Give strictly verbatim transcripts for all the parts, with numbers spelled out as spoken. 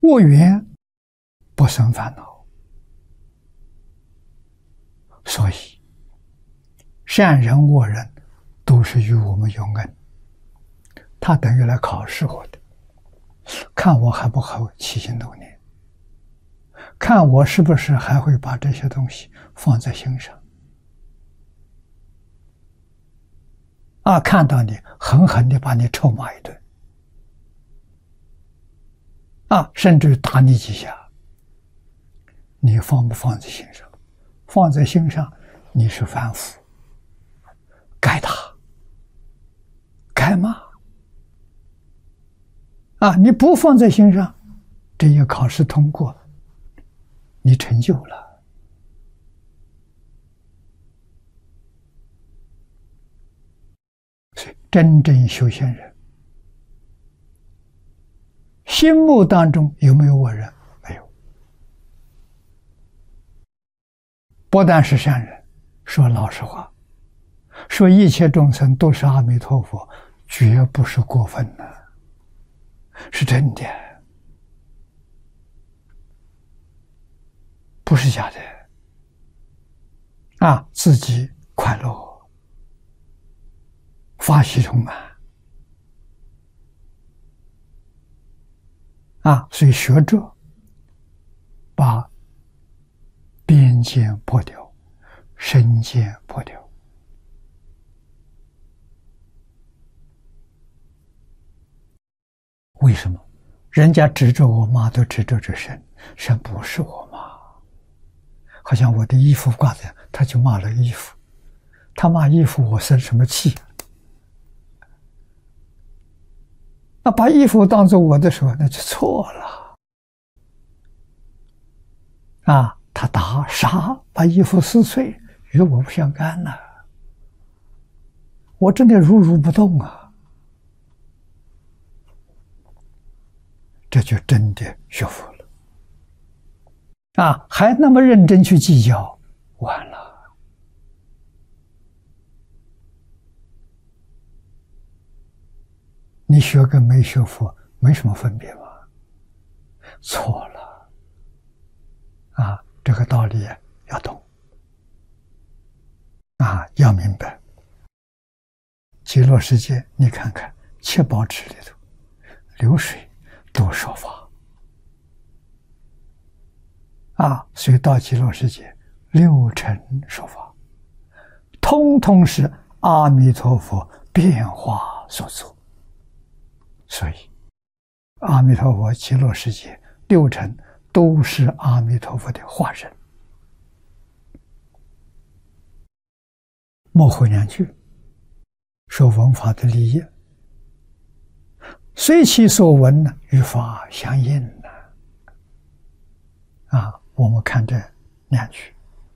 恶缘不生烦恼，所以善人恶人都是与我们有恩，他等于来考试我的，看我还不还会起心动念，看我是不是还会把这些东西放在心上。啊，看到你狠狠地把你臭骂一顿，啊，甚至于打你几下，你放不放在心上？放在心上，你是凡夫，该打，该骂。啊，你不放在心上，这一考试通过，你成就了。所以，真正修仙人，心目当中有没有恶人？没有。不但是善人，说老实话，说一切众生都是阿弥陀佛，绝不是过分的，是真的，不是假的。啊，自己快乐，法喜充满。啊，所以学者把边界破掉，身界破掉。为什么？人家指着我骂都指着这身，身不是我骂。好像我的衣服挂在，他就骂了衣服。他骂衣服，我生什么气？那把衣服当作我的时候，那就错了。啊，他打杀，把衣服撕碎，与我不相干了。我真的如如不动啊！这就真的学佛了。啊，还那么认真去计较，完了。你学跟没学佛没什么分别吗？错了。啊，这个道理要懂。啊，要明白。极乐世界，你看看七宝池里头，流水都说法。啊，所以到极乐世界，六尘说法，通通是阿弥陀佛变化所作。所以，阿弥陀佛极乐世界六尘都是阿弥陀佛的化身。末后两句说闻法的利益，随其所闻呢，与法相应呢。啊，我们看这两句，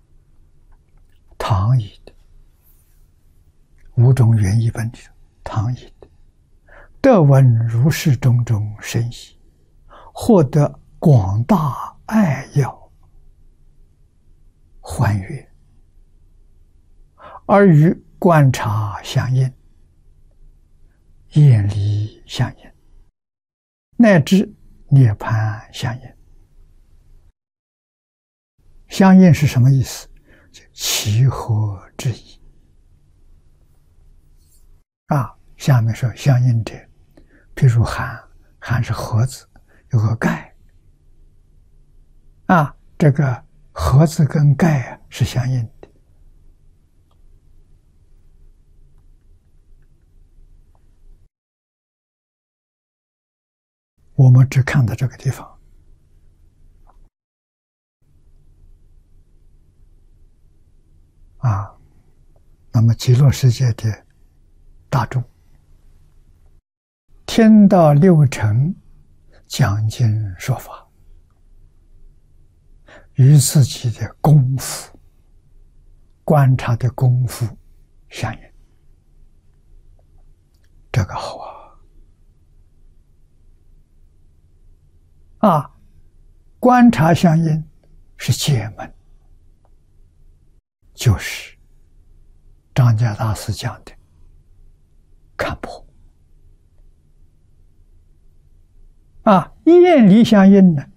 唐译的五种原译本里唐译的，得闻如是种种深意，获得广大爱要欢悦，而与观察相应，厌离相应，乃至涅槃相应。相应是什么意思？其合之意。啊，下面说相应者，譬如函，函是盒子，有个盖。啊，这个盒子跟盖啊是相应的。我们只看到这个地方。啊，那么极乐世界的大众听到六尘讲经说法，与自己的功夫、观察的功夫相应，这个好啊！啊，观察相应是解门。就是张家大师讲的看破。 啊，厌离相应呢，